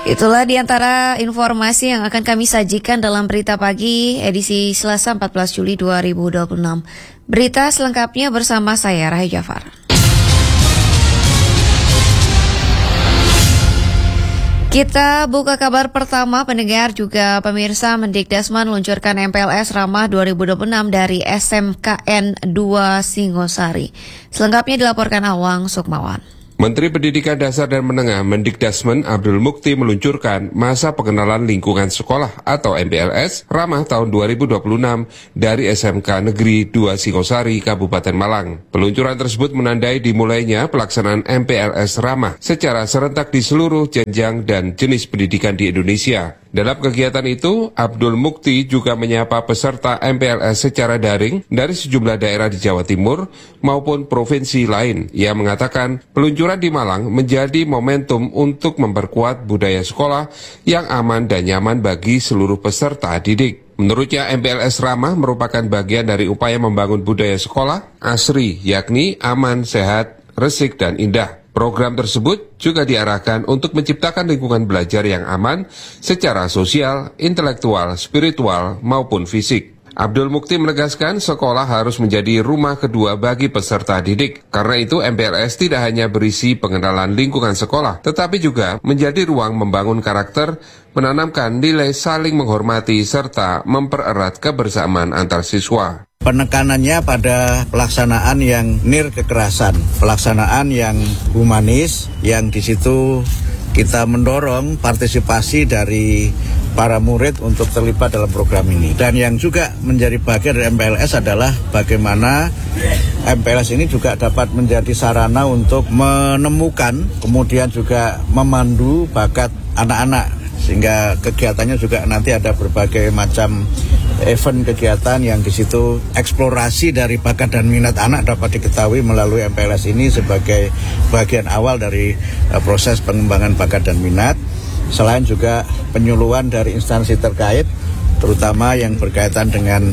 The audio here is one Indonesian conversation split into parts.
Itulah diantara informasi yang akan kami sajikan dalam Berita Pagi edisi Selasa 14 Juli 2026. Berita selengkapnya bersama saya, Rahel Jafar. Kita buka kabar pertama, pendengar juga pemirsa. Mendikdasman meluncurkan MPLS Ramah 2026 dari SMKN 2 Singosari. Selengkapnya dilaporkan Awang Sukmawan. Menteri Pendidikan Dasar dan Menengah Mendikdasmen Abdul Mukti meluncurkan Masa Pengenalan Lingkungan Sekolah atau MPLS Ramah tahun 2026 dari SMK Negeri 2 Singosari, Kabupaten Malang. Peluncuran tersebut menandai dimulainya pelaksanaan MPLS Ramah secara serentak di seluruh jenjang dan jenis pendidikan di Indonesia. Dalam kegiatan itu, Abdul Mukti juga menyapa peserta MPLS secara daring dari sejumlah daerah di Jawa Timur maupun provinsi lain. Ia mengatakan peluncuran di Malang menjadi momentum untuk memperkuat budaya sekolah yang aman dan nyaman bagi seluruh peserta didik. Menurutnya, MPLS Ramah merupakan bagian dari upaya membangun budaya sekolah asri, yakni aman, sehat, resik, dan indah. Program tersebut juga diarahkan untuk menciptakan lingkungan belajar yang aman secara sosial, intelektual, spiritual, maupun fisik. Abdul Mukti menegaskan sekolah harus menjadi rumah kedua bagi peserta didik. Karena itu MPLS tidak hanya berisi pengenalan lingkungan sekolah, tetapi juga menjadi ruang membangun karakter, menanamkan nilai saling menghormati, serta mempererat kebersamaan antar siswa. Penekanannya pada pelaksanaan yang nir kekerasan, pelaksanaan yang humanis, yang di situ kita mendorong partisipasi dari para murid untuk terlibat dalam program ini. Dan yang juga menjadi bagian dari MPLS adalah bagaimana MPLS ini juga dapat menjadi sarana untuk menemukan, kemudian juga memandu bakat anak-anak. Sehingga kegiatannya juga nanti ada berbagai macam event kegiatan yang di situ eksplorasi dari bakat dan minat anak dapat diketahui melalui MPLS ini sebagai bagian awal dari proses pengembangan bakat dan minat. Selain juga penyuluhan dari instansi terkait, terutama yang berkaitan dengan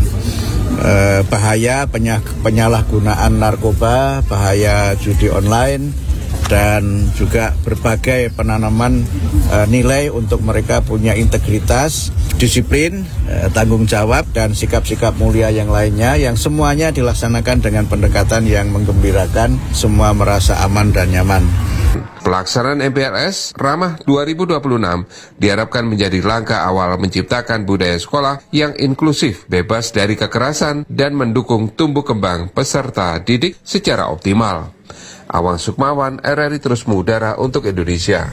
bahaya penyalahgunaan narkoba, bahaya judi online, dan juga berbagai penanaman nilai untuk mereka punya integritas, disiplin, tanggung jawab, dan sikap-sikap mulia yang lainnya, yang semuanya dilaksanakan dengan pendekatan yang menggembirakan, semua merasa aman dan nyaman. Pelaksanaan MPLS Ramah 2026 diharapkan menjadi langkah awal menciptakan budaya sekolah yang inklusif, bebas dari kekerasan, dan mendukung tumbuh kembang peserta didik secara optimal. Awang Sukmawan, RRI Terus Mengudara untuk Indonesia.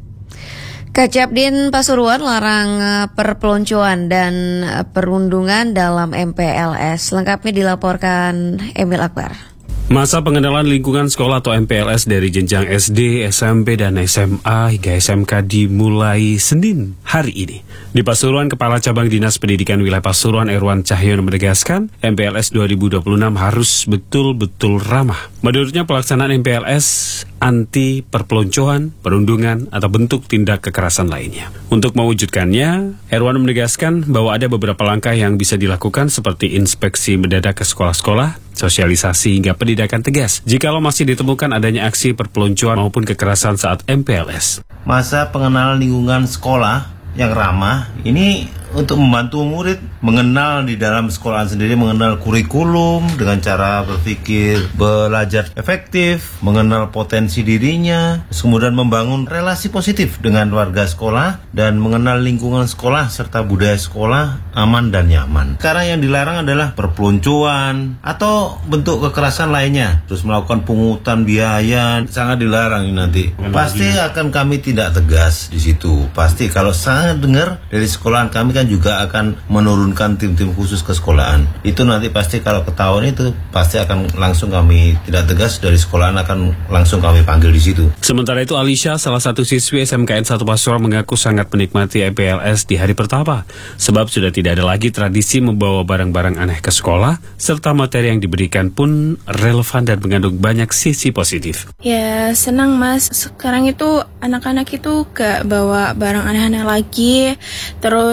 Kajabdin Pasuruan larang perpeloncoan dan perundungan dalam MPLS. Lengkapnya dilaporkan Emil Akbar. Masa pengenalan lingkungan sekolah atau MPLS dari jenjang SD, SMP, dan SMA hingga SMK dimulai Senin hari ini. Di Pasuruan, Kepala Cabang Dinas Pendidikan Wilayah Pasuruan Erwan Cahyono menegaskan MPLS 2026 harus betul-betul ramah. Menurutnya pelaksanaan MPLS anti perpeloncoan, perundungan, atau bentuk tindak kekerasan lainnya. Untuk mewujudkannya, Erwan menegaskan bahwa ada beberapa langkah yang bisa dilakukan seperti inspeksi mendadak ke sekolah-sekolah, sosialisasi hingga penindakan tegas jikalau masih ditemukan adanya aksi perpeloncoan maupun kekerasan saat MPLS. Masa pengenalan lingkungan sekolah yang ramah ini untuk membantu murid mengenal di dalam sekolahan sendiri, mengenal kurikulum dengan cara berpikir, belajar efektif, mengenal potensi dirinya, kemudian membangun relasi positif dengan warga sekolah dan mengenal lingkungan sekolah serta budaya sekolah aman dan nyaman. Sekarang yang dilarang adalah perpeloncoan atau bentuk kekerasan lainnya, terus melakukan pungutan biaya, sangat dilarang ini nanti. Pasti akan kami tidak tegas di situ. Pasti kalau saya dengar dari sekolahan kami kan juga akan menurunkan tim-tim khusus ke sekolahan. Itu nanti pasti kalau ketahuan itu pasti akan langsung kami tidak tegas, dari sekolahan akan langsung kami panggil di situ. Sementara itu Alisha, salah satu siswi SMKN 1 Pasuruan, mengaku sangat menikmati MPLS di hari pertama sebab sudah tidak ada lagi tradisi membawa barang-barang aneh ke sekolah, serta materi yang diberikan pun relevan dan mengandung banyak sisi positif. Ya senang Mas, sekarang itu anak-anak itu gak bawa barang aneh-aneh lagi, terus gak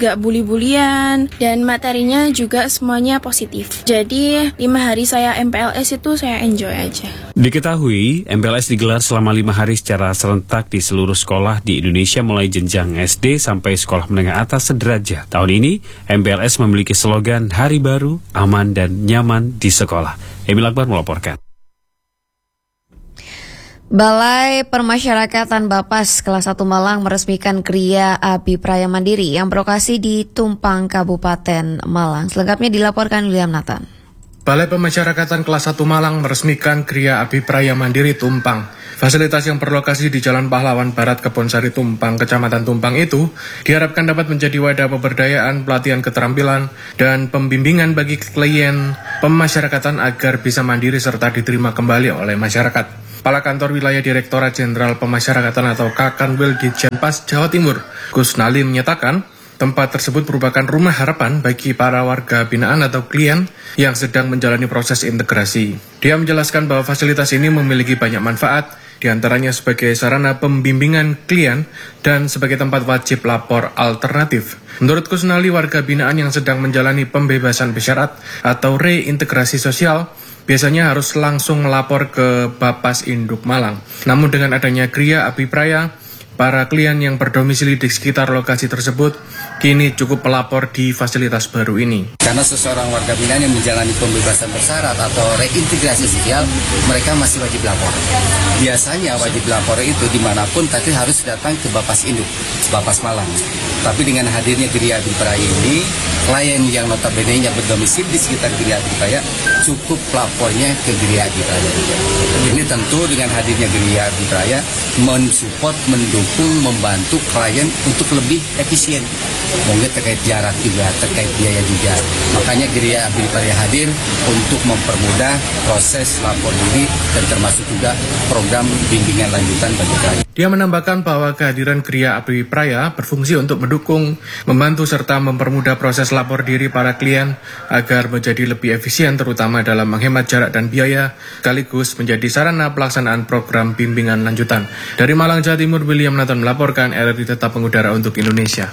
nggak bully-bulian, dan materinya juga semuanya positif. Jadi 5 hari saya MPLS itu saya enjoy aja. Diketahui, MPLS digelar selama 5 hari secara serentak di seluruh sekolah di Indonesia mulai jenjang SD sampai sekolah menengah atas sederajat. Tahun ini, MPLS memiliki slogan Hari Baru, Aman dan Nyaman di Sekolah. Emil Akbar melaporkan. Balai Permasyarakatan Bapas kelas 1 Malang meresmikan Kriya Abipraya Mandiri yang berlokasi di Tumpang, Kabupaten Malang. Selengkapnya dilaporkan William Nathan. Balai Pemasyarakatan kelas 1 Malang meresmikan Kriya Abipraya Mandiri Tumpang. Fasilitas yang berlokasi di Jalan Pahlawan Barat, Kebonsari, Tumpang, Kecamatan Tumpang itu diharapkan dapat menjadi wadah pemberdayaan, pelatihan keterampilan, dan pembimbingan bagi klien pemasyarakatan agar bisa mandiri serta diterima kembali oleh masyarakat. Kepala Kantor Wilayah Direktorat Jenderal Pemasyarakatan atau Kakanwil Ditjenpas Jawa Timur, Kusnali menyatakan, tempat tersebut merupakan rumah harapan bagi para warga binaan atau klien yang sedang menjalani proses integrasi. Dia menjelaskan bahwa fasilitas ini memiliki banyak manfaat, diantaranya sebagai sarana pembimbingan klien dan sebagai tempat wajib lapor alternatif. Menurut Kusnali, warga binaan yang sedang menjalani pembebasan bersyarat atau reintegrasi sosial biasanya harus langsung melapor ke Bapas Induk Malang. Namun dengan adanya Kriya Abipraya, para klien yang berdomisili di sekitar lokasi tersebut kini cukup melapor di fasilitas baru ini. Karena seseorang warga binaan yang menjalani pembebasan bersyarat atau reintegrasi sosial, mereka masih wajib lapor. Biasanya wajib lapor itu dimanapun, tapi harus datang ke Bapas Induk, Bapas Malang. Tapi dengan hadirnya Kriya Abipraya ini, klien yang notabene-nya berdomisili di sekitar Kriya Abipraya cukup lapornya ke Kriya Abipraya. Ini tentu dengan hadirnya Kriya Abipraya mensupport, mendukung, membantu klien untuk lebih efisien. Mungkin terkait jarak juga, terkait biaya juga. Makanya Kriya Abipraya hadir untuk mempermudah proses lapor diri dan termasuk juga program bimbingan lanjutan bagi klien. Dia menambahkan bahwa kehadiran Kriya Abipraya berfungsi untuk mendukung, membantu serta mempermudah proses lapor diri para klien agar menjadi lebih efisien terutama dalam menghemat jarak dan biaya, sekaligus menjadi sarana pelaksanaan program bimbingan lanjutan. Dari Malang, Jawa Timur, William Nathan melaporkan, RRI Tetap Mengudara untuk Indonesia.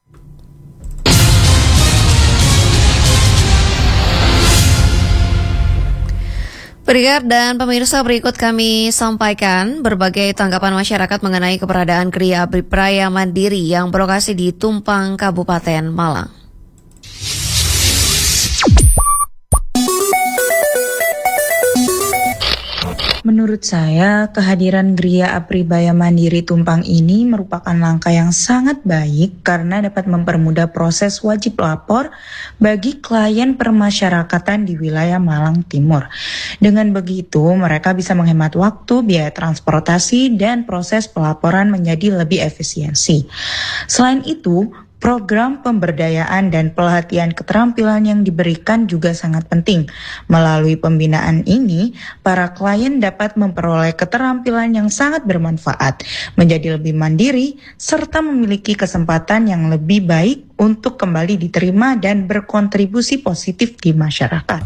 Pendengar dan pemirsa, berikut kami sampaikan berbagai tanggapan masyarakat mengenai keberadaan Kriya Abipraya Mandiri yang berlokasi di Tumpang, Kabupaten Malang. Menurut saya, kehadiran Kriya Abipraya Mandiri Tumpang ini merupakan langkah yang sangat baik karena dapat mempermudah proses wajib lapor bagi klien permasyarakatan di wilayah Malang Timur. Dengan begitu, mereka bisa menghemat waktu, biaya transportasi, dan proses pelaporan menjadi lebih efisiensi. Selain itu, program pemberdayaan dan pelatihan keterampilan yang diberikan juga sangat penting. Melalui pembinaan ini, para klien dapat memperoleh keterampilan yang sangat bermanfaat, menjadi lebih mandiri, serta memiliki kesempatan yang lebih baik untuk kembali diterima dan berkontribusi positif di masyarakat.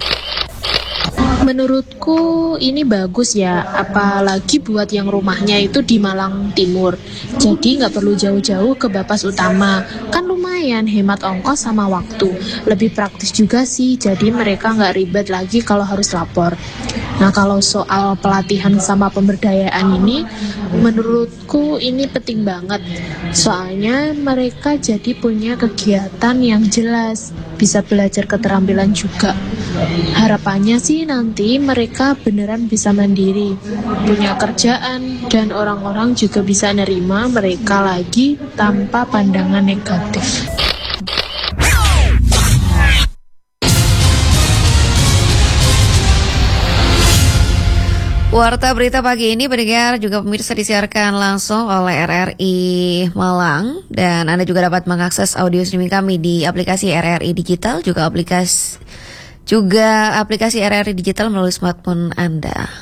Menurutku ini bagus ya, apalagi buat yang rumahnya itu di Malang Timur. Jadi nggak perlu jauh-jauh ke Bapas Utama, kan lumayan hemat ongkos sama waktu. Lebih praktis juga sih, jadi mereka nggak ribet lagi kalau harus lapor. Nah, kalau soal pelatihan sama pemberdayaan ini, menurutku ini penting banget. Soalnya mereka jadi punya kegiatan yang jelas, bisa belajar keterampilan juga. Harapannya sih nanti mereka beneran bisa mandiri, punya kerjaan, dan orang-orang juga bisa nerima mereka lagi tanpa pandangan negatif. Warta berita pagi ini, pendengar juga pemirsa, disiarkan langsung oleh RRI Malang, dan Anda juga dapat mengakses audio streaming kami di aplikasi RRI Digital, juga aplikasi RRI Digital melalui smartphone Anda.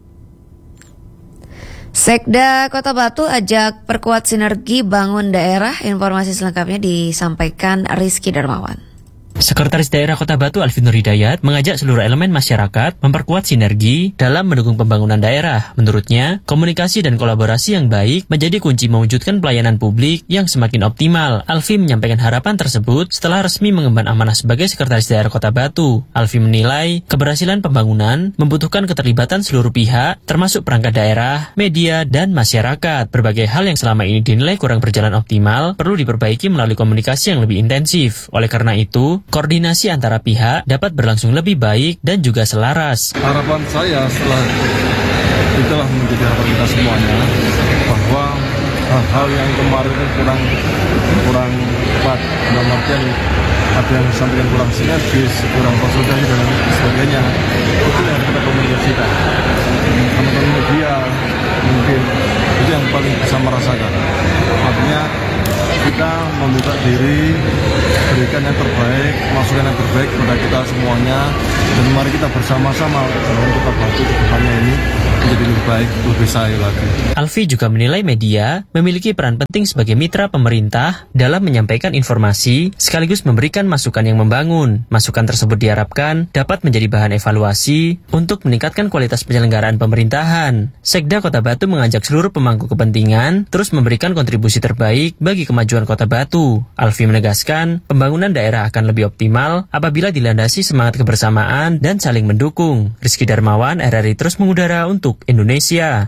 Sekda Kota Batu ajak perkuat sinergi bangun daerah. Informasi selengkapnya disampaikan Rizky Darmawan. Sekretaris Daerah Kota Batu Alfi Nur Hidayat mengajak seluruh elemen masyarakat memperkuat sinergi dalam mendukung pembangunan daerah. Menurutnya, komunikasi dan kolaborasi yang baik menjadi kunci mewujudkan pelayanan publik yang semakin optimal. Alfi menyampaikan harapan tersebut setelah resmi mengemban amanah sebagai Sekretaris Daerah Kota Batu. Alfi menilai keberhasilan pembangunan membutuhkan keterlibatan seluruh pihak, termasuk perangkat daerah, media, dan masyarakat. Berbagai hal yang selama ini dinilai kurang berjalan optimal perlu diperbaiki melalui komunikasi yang lebih intensif. Oleh karena itu, koordinasi antara pihak dapat berlangsung lebih baik dan juga selaras. Harapan saya setelah itulah menjadi harapan kita semuanya, bahwa hal-hal yang kemarin itu kurang tepat, dalam artian ada yang disampaikan kurang sinergis, kurang konsultasi dan sebagainya, itu yang kita komunikasikan. Teman-teman media mungkin itu yang paling bisa merasakan. Artinya kita membuka diri, berikan yang terbaik, masukan yang terbaik kepada kita semuanya, dan mari kita bersama-sama dalam Kota Batu ke depannya ini menjadi lebih baik, lebih sayang lagi. Alfi juga menilai media memiliki peran penting sebagai mitra pemerintah dalam menyampaikan informasi sekaligus memberikan masukan yang membangun. Masukan tersebut diharapkan dapat menjadi bahan evaluasi untuk meningkatkan kualitas penyelenggaraan pemerintahan. Sekda Kota Batu mengajak seluruh pemangku kepentingan terus memberikan kontribusi terbaik bagi kemajuan Kota Batu. Alfi menegaskan, pembangunan daerah akan lebih optimal apabila dilandasi semangat kebersamaan dan saling mendukung. Rizky Darmawan, RRI terus mengudara untuk Indonesia.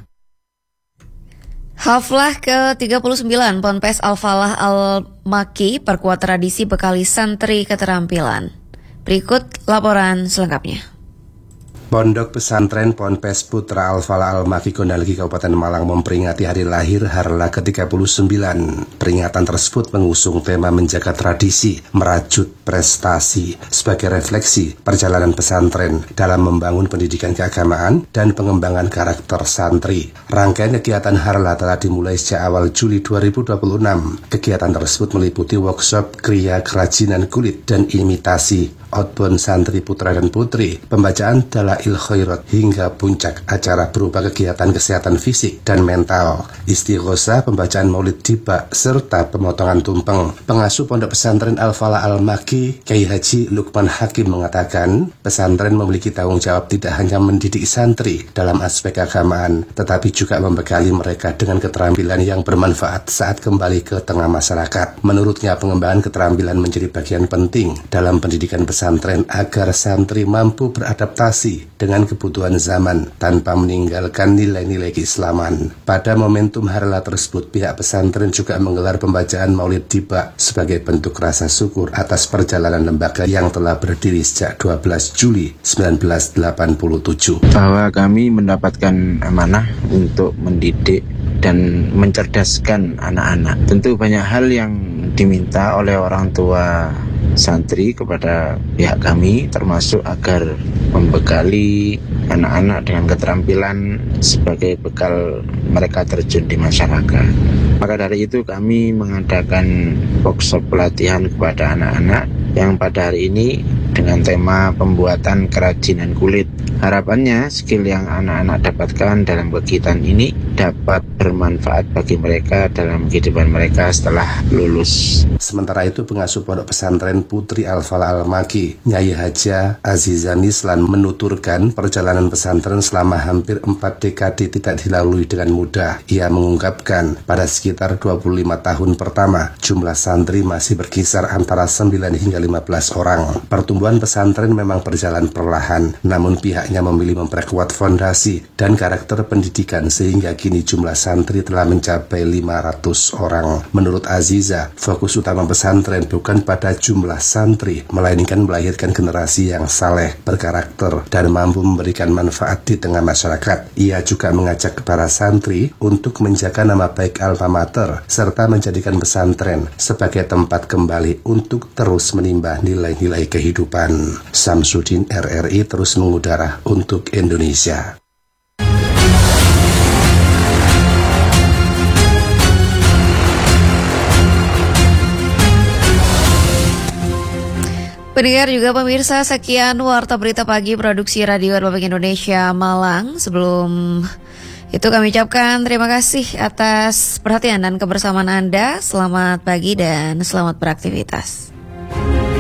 Haflah ke-39 Ponpes Al-Falah Al-Maki perkuat tradisi bekali santri keterampilan. Berikut laporan selengkapnya. Pondok Pesantren Ponpes Putra Al-Falah Al-Maki Gondalgi Kabupaten Malang memperingati hari lahir Harla ke-39. Peringatan tersebut mengusung tema menjaga tradisi, merajut prestasi sebagai refleksi perjalanan pesantren dalam membangun pendidikan keagamaan dan pengembangan karakter santri. Rangkaian kegiatan Harla telah dimulai sejak awal Juli 2026. Kegiatan tersebut meliputi workshop kriya kerajinan kulit dan imitasi, outbound santri putra dan putri, pembacaan Dalail Khairat hingga puncak acara berupa kegiatan kesehatan fisik dan mental, istighosah, pembacaan maulid tiba, serta pemotongan tumpeng. Pengasuh Pondok Pesantren Al-Falah Al-Maki, Kiai Haji Lukman Hakim mengatakan, pesantren memiliki tanggung jawab tidak hanya mendidik santri dalam aspek keagamaan, tetapi juga membekali mereka dengan keterampilan yang bermanfaat saat kembali ke tengah masyarakat. Menurutnya, pengembangan keterampilan menjadi bagian penting dalam pendidikan pesantren agar santri mampu beradaptasi dengan kebutuhan zaman tanpa meninggalkan nilai-nilai keislaman. Pada momentum harla tersebut, pihak pesantren juga menggelar pembacaan Maulid Tiba sebagai bentuk rasa syukur atas perjalanan lembaga yang telah berdiri sejak 12 Juli 1987. Bahwa kami mendapatkan amanah untuk mendidik dan mencerdaskan anak-anak. Tentu banyak hal yang diminta oleh orang tua santri kepada pihak kami, termasuk agar membekali anak-anak dengan keterampilan sebagai bekal mereka terjun di masyarakat. Maka dari itu kami mengadakan workshop pelatihan kepada anak-anak yang pada hari ini dengan tema pembuatan kerajinan kulit. Harapannya skill yang anak-anak dapatkan dalam kegiatan ini dapat bermanfaat bagi mereka dalam kehidupan mereka setelah lulus. Sementara itu, pengasuh Pondok Pesantren Putri Al-Falah Al-Maki, Nyai Haja Azizani Nislan menuturkan perjalanan pesantren selama hampir 4 dekade tidak dilalui dengan mudah. Ia mengungkapkan pada sekitar 25 tahun pertama, jumlah santri masih berkisar antara 9 hingga 15 orang. Pertumbuhan pesantren memang berjalan perlahan, namun pihaknya memilih memperkuat fondasi dan karakter pendidikan sehingga kini jumlah santri telah mencapai 500 orang. Menurut Aziza, fokus utama pesantren bukan pada jumlah santri, melainkan melahirkan generasi yang saleh, berkarakter, dan mampu memberikan manfaat di tengah masyarakat. Ia juga mengajak para santri untuk menjaga nama baik alma mater, serta menjadikan pesantren sebagai tempat kembali untuk terus menimba nilai-nilai kehidupan. Samsudin, RRI terus mengudara untuk Indonesia. Pendengar juga pemirsa, sekian Warta Berita Pagi Produksi Radio Republik Indonesia Malang. Sebelum itu kami ucapkan terima kasih atas perhatian dan kebersamaan Anda. Selamat pagi dan selamat beraktivitas.